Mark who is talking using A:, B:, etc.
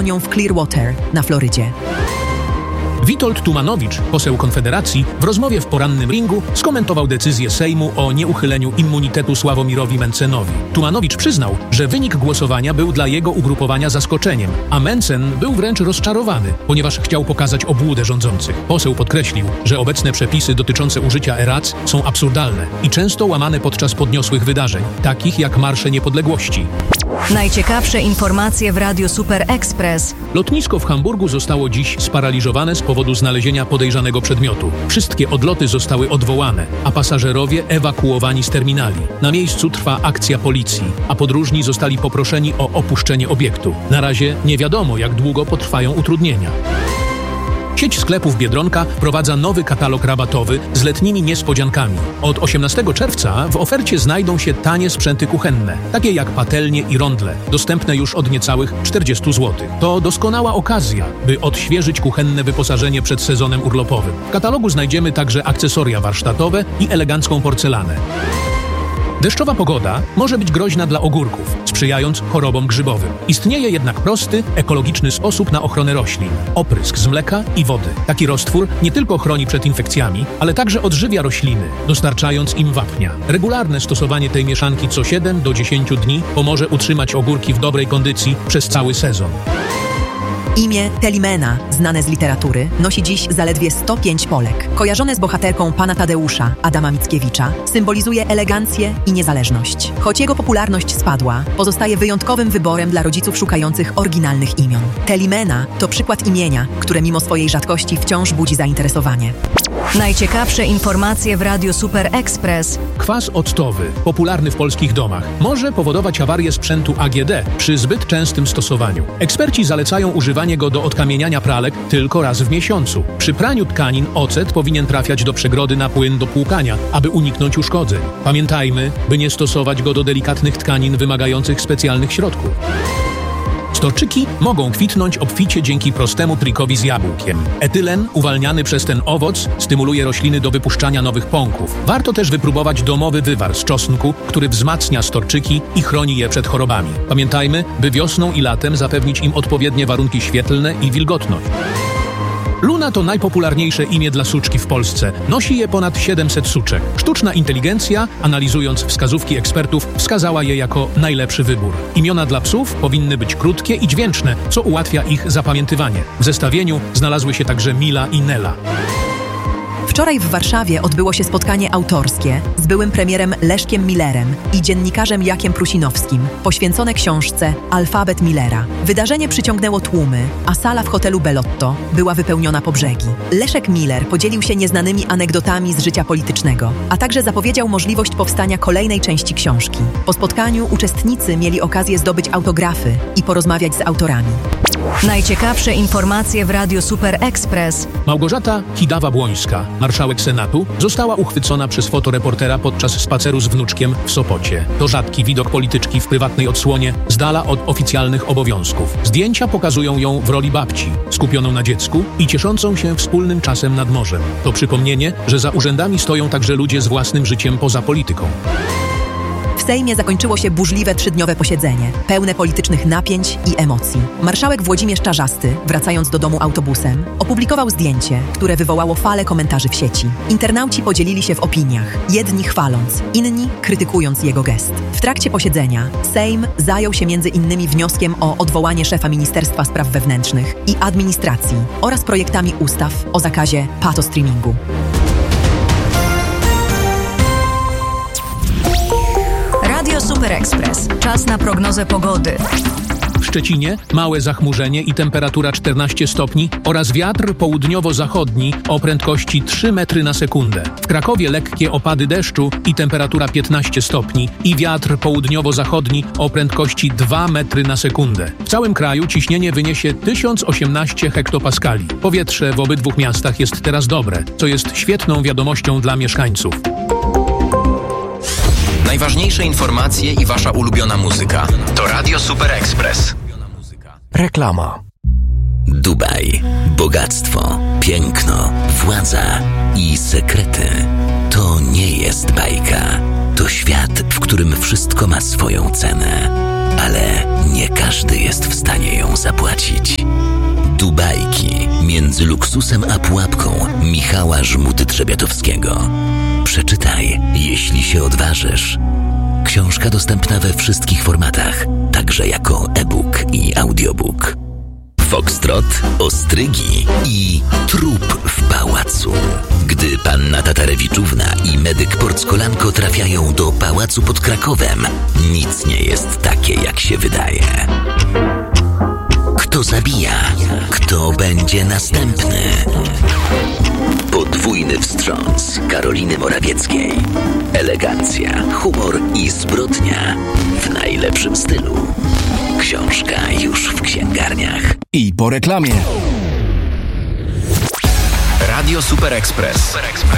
A: kolonią w Clearwater na Florydzie.
B: Witold Tumanowicz, poseł Konfederacji, w rozmowie w porannym ringu skomentował decyzję Sejmu o nieuchyleniu immunitetu Sławomirowi Mentzenowi. Tumanowicz przyznał, że wynik głosowania był dla jego ugrupowania zaskoczeniem, a Mentzen był wręcz rozczarowany, ponieważ chciał pokazać obłudę rządzących. Poseł podkreślił, że obecne przepisy dotyczące użycia ERAC są absurdalne i często łamane podczas podniosłych wydarzeń, takich jak Marsze Niepodległości.
C: Najciekawsze informacje w Radio Super Express.
B: Lotnisko w Hamburgu zostało dziś sparaliżowane z powodu znalezienia podejrzanego przedmiotu. Wszystkie odloty zostały odwołane, a pasażerowie ewakuowani z terminali. Na miejscu trwa akcja policji, a podróżni zostali poproszeni o opuszczenie obiektu. Na razie nie wiadomo, jak długo potrwają utrudnienia. Sieć sklepów Biedronka wprowadza nowy katalog rabatowy z letnimi niespodziankami. Od 18 czerwca w ofercie znajdą się tanie sprzęty kuchenne, takie jak patelnie i rondle, dostępne już od niecałych 40 zł. To doskonała okazja, by odświeżyć kuchenne wyposażenie przed sezonem urlopowym. W katalogu znajdziemy także akcesoria warsztatowe i elegancką porcelanę. Deszczowa pogoda może być groźna dla ogórków, sprzyjając chorobom grzybowym. Istnieje jednak prosty, ekologiczny sposób na ochronę roślin. Oprysk z mleka i wody. Taki roztwór nie tylko chroni przed infekcjami, ale także odżywia rośliny, dostarczając im wapnia. Regularne stosowanie tej mieszanki co 7 do 10 dni pomoże utrzymać ogórki w dobrej kondycji przez cały sezon.
A: Imię Telimena, znane z literatury, nosi dziś zaledwie 105 Polek. Kojarzone z bohaterką pana Tadeusza, Adama Mickiewicza, symbolizuje elegancję i niezależność. Choć jego popularność spadła, pozostaje wyjątkowym wyborem dla rodziców szukających oryginalnych imion. Telimena to przykład imienia, które mimo swojej rzadkości wciąż budzi zainteresowanie.
C: Najciekawsze informacje w Radio Super Express.
B: Kwas octowy, popularny w polskich domach, może powodować awarię sprzętu AGD przy zbyt częstym stosowaniu. Eksperci zalecają używanie go do odkamieniania pralek tylko raz w miesiącu. Przy praniu tkanin ocet powinien trafiać do przegrody na płyn do płukania, aby uniknąć uszkodzeń. Pamiętajmy, by nie stosować go do delikatnych tkanin wymagających specjalnych środków. Storczyki mogą kwitnąć obficie dzięki prostemu trikowi z jabłkiem. Etylen uwalniany przez ten owoc stymuluje rośliny do wypuszczania nowych pąków. Warto też wypróbować domowy wywar z czosnku, który wzmacnia storczyki i chroni je przed chorobami. Pamiętajmy, by wiosną i latem zapewnić im odpowiednie warunki świetlne i wilgotność. Luna to najpopularniejsze imię dla suczki w Polsce. Nosi je ponad 700 suczek. Sztuczna inteligencja, analizując wskazówki ekspertów, wskazała je jako najlepszy wybór. Imiona dla psów powinny być krótkie i dźwięczne, co ułatwia ich zapamiętywanie. W zestawieniu znalazły się także Mila i Nela.
A: Wczoraj w Warszawie odbyło się spotkanie autorskie z byłym premierem Leszkiem Millerem i dziennikarzem Jakiem Prusinowskim, poświęcone książce Alfabet Millera. Wydarzenie przyciągnęło tłumy, a sala w hotelu Bellotto była wypełniona po brzegi. Leszek Miller podzielił się nieznanymi anegdotami z życia politycznego, a także zapowiedział możliwość powstania kolejnej części książki. Po spotkaniu uczestnicy mieli okazję zdobyć autografy i porozmawiać z autorami.
C: Najciekawsze informacje w Radio Super Express.
B: Małgorzata Kidawa-Błońska, marszałek Senatu, została uchwycona przez fotoreportera podczas spaceru z wnuczkiem w Sopocie. To rzadki widok polityczki w prywatnej odsłonie, z dala od oficjalnych obowiązków. Zdjęcia pokazują ją w roli babci, skupioną na dziecku i cieszącą się wspólnym czasem nad morzem. To przypomnienie, że za urzędami stoją także ludzie z własnym życiem poza polityką.
A: W Sejmie zakończyło się burzliwe 3-dniowe posiedzenie, pełne politycznych napięć i emocji. Marszałek Włodzimierz Czarzasty, wracając do domu autobusem, opublikował zdjęcie, które wywołało falę komentarzy w sieci. Internauci podzielili się w opiniach, jedni chwaląc, inni krytykując jego gest. W trakcie posiedzenia Sejm zajął się m.in. wnioskiem o odwołanie szefa Ministerstwa Spraw Wewnętrznych i Administracji oraz projektami ustaw o zakazie patostreamingu.
C: Radio Super Express. Czas na prognozę pogody.
B: W Szczecinie małe zachmurzenie i temperatura 14 stopni oraz wiatr południowo-zachodni o prędkości 3 metry na sekundę. W Krakowie lekkie opady deszczu i temperatura 15 stopni i wiatr południowo-zachodni o prędkości 2 metry na sekundę. W całym kraju ciśnienie wyniesie 1018 hektopaskali. Powietrze w obydwu miastach jest teraz dobre, co jest świetną wiadomością dla mieszkańców.
D: Najważniejsze informacje i wasza ulubiona muzyka. To Radio Super Express.
E: Reklama.
F: Dubaj. Bogactwo, piękno, władza i sekrety. To nie jest bajka. To świat, w którym wszystko ma swoją cenę. ale nie każdy jest w stanie ją zapłacić. Dubajki między luksusem a pułapką Michała Żmudy-Trzebiatowskiego. Przeczytaj, jeśli się odważysz. Książka dostępna we wszystkich formatach, także jako e-book i audiobook. Foxtrot, ostrygi i trup w pałacu. Gdy panna Tatarewiczówna i medyk Porckolanko trafiają do pałacu pod Krakowem, nic nie jest takie, jak się wydaje. Kto zabija? Kto będzie następny? Podwójny wstrząs Karoliny Morawieckiej. Elegancja, humor i zbrodnia w najlepszym stylu. Książka już w księgarniach.
E: I po reklamie.
D: Radio Super Express.